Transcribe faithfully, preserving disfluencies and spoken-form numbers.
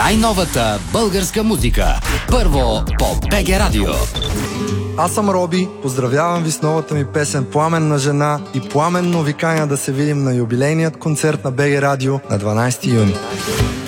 Най-новата българска музика. Първо по БГ Радио. Аз съм Роби, поздравявам ви с новата ми песен "Пламенна жена" и пламенно ви каня да се видим на юбилейният концерт на БГ Радио на дванайсети юни.